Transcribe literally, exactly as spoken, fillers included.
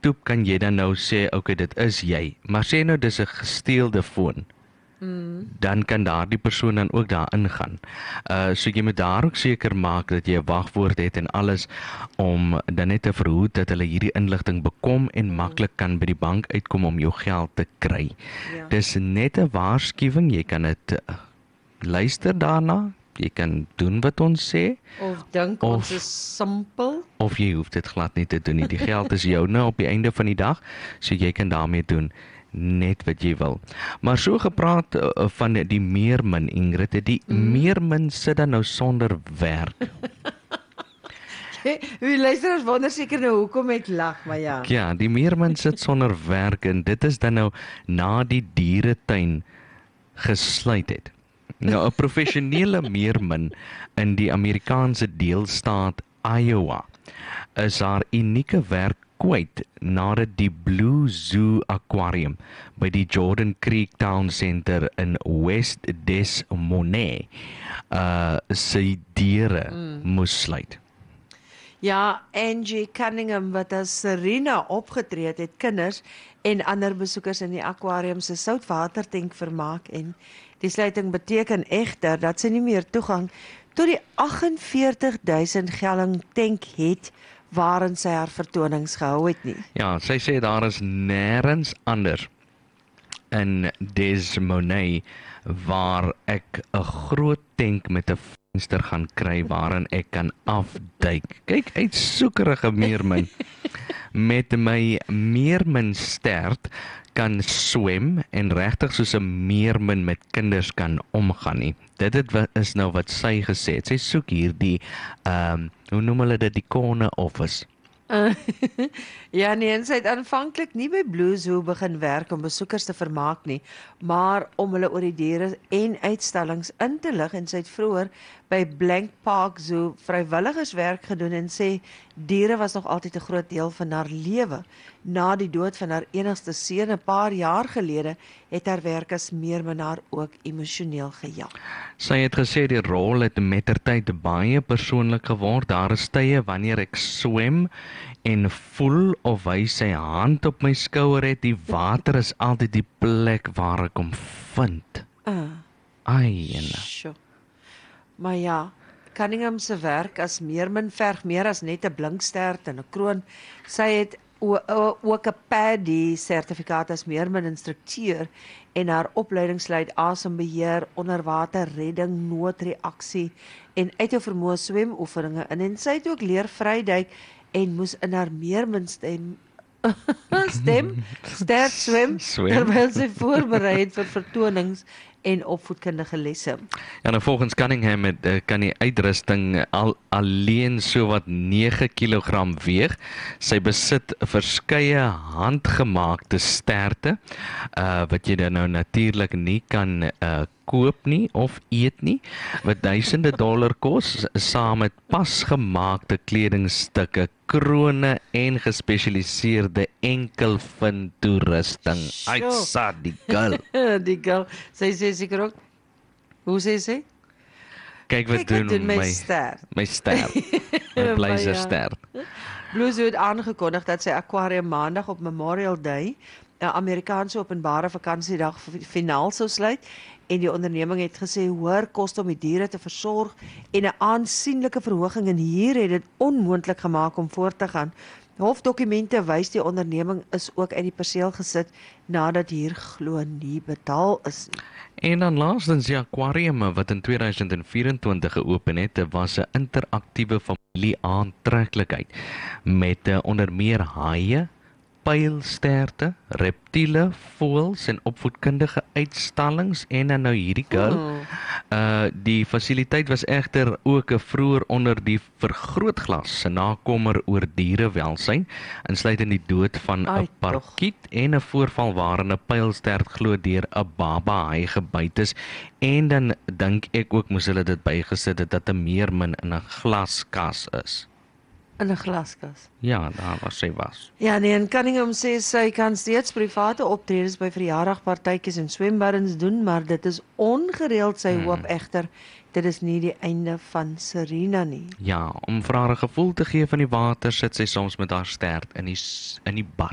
YouTube kan jy dan nou sê, okay, dit is jy. Maar sê nou dis 'n gesteelde foon. Mm. Dan kan daardie persoon dan ook daar ingaan. Uh so jy moet daar ook seker maak dat jy 'n wagwoord het en alles om dan net te verhoed dat hulle hierdie inligting bekom en mm. maklik kan by die bank uitkom om jou geld te kry. Ja. Dis net 'n waarskuwing, jy kan dit uh, luister daarna, jy kan doen wat ons sê. Of dink ons is simpel. Of jy hoef dit glad nie te doen nie. Die geld is joune op die einde van die dag, so jy kan daarmee doen net wat jy wil. Maar so gepraat uh, van die meermin, Ingrid, die mm. meermin sit dan nou sonder werk. Wie luisteraars wonder seker nou hoekom ek lag, maar ja. Ja, die meermin sit sonder werk en dit is dan nou na die dieretuin gesluit het. Nou 'n professionele meermin in die Amerikaanse deelstaat Iowa is haar unieke werk kwyt nadat die Blue Zoo Aquarium by die Jordan Creek Town Center in West Des Moines uh sy diere mm. moes sluit. Ja, Angie Cunningham wat as Serena opgetree het, het kinders en ander besoekers in die aquarium se soutwatertank vermaak en die sluiting beteken egter dat sy nie meer toegang tot die agt en veertig duisend gallon tank het waarin sy haar vertonings gehou het nie. Ja, sy sê daar is nêrens anders in Des Moines waar ek 'n groot tank met 'n venster gaan kry waarin ek kan afduik. Kyk, uitsoekerige meermin. Met my meermin stert kan swem en regtig soos 'n meermin met kinders kan omgaan nie. Dit het, is nou wat sy gesê het. Sy soek hier die, um, hoe noem hulle dit, die corner office. Uh, ja nee, en sy het aanvanklik nie by Blue Zoo begin werk om besoekers te vermaak nie, maar om hulle oor die diere en uitstallings in te lig en sy het vroeër by Blank Park Zoo vrywilligerswerk gedoen en sê diere was nog altyd 'n groot deel van haar lewe. Na die dood van haar enigste seun 'n paar jaar gelede het haar werk as meermin haar ook emosioneel gejag. Sy het gesê die rol het mettertyd baie persoonlik geword. Daar is tye wanneer ek swem en voel of hy sy hand op my skouer het. Die water is altyd die plek waar ek hom vind. Uh, Ai, en sure. Maar ja, Cunningham se werk as meermin verg meer as net 'n blinkstert en 'n kroon. Sy het ook 'n P A D I sertifikaat as meermin instrukteur en haar opleiding sluit asembeheer, onderwater redding, noodreaksie en uithou vermoë svemoefeninge in en sy het ook leer vryduik en moes in haar meermin stem stem sterk swem, Swem. terwyl sy voorberei het vir vertonings en opvoedkundige lesse. Ja, nou volgens Cunningham het, uh, kan die uitrusting al alleen so wat nege kilogram weeg. Sy besit verskeie handgemaakte sterte uh, wat jy dan nou natuurlik nie kan uh, koop nie of eet nie, wat duisende dollar kos, saam met pasgemaakte kledingstukke, krone en gespesialiseerde enkelvin toerusting. Uitsa die girl. Die girl, sy sê seker ook, hoe sê sy? Kyk wat Kyk wat doen, doen my my ster. My ster. My blyse Maar ja. ster. Blue Zoo het aangekondig dat sy aquarium maandag op Memorial Day, 'n Amerikaanse openbare vakansiedag, finaal sou sluit. En die onderneming het gesê hoër koste om die diere te versorg en 'n aansienlike verhoging in huur het dit onmoontlik gemaak om voort te gaan. Hofdokumente wys die onderneming is ook uit die perseel gesit nadat hier glo nie betaal is nie. En dan laastens die aquarium wat in tweeduisend vyf-en-twintig geopen het, was 'n interaktiewe familie aantreklikheid met uh, onder meer haie, pylsterte, reptiele, voëls en opvoedkundige uitstallings en dan nou hierdie girl. Oh. Uh die fasiliteit was egter ook 'n vroeër onder die vergrootglas se nakommer oor dierewelsyn, insluitend die dood van 'n Ai, parkiet en 'n voorval waarin 'n pylstert glo deur 'n baba haai gebyt is. En dan dink ek ook moes hulle dit bygesit het dat 'n meermin in 'n glaskas is. In 'n glaskas. Ja, daar was sy was. Ja, nee, en Cunningham sê sy kan steeds private optredes by verjaardagpartytjies en swembaddens doen, maar dit is ongereeld. Sy Hmm. hoop egter dit is nie die einde van Serena nie. Ja, om vir haar 'n gevoel te gee van die water, sit sy soms met haar stert in die s- in die bad.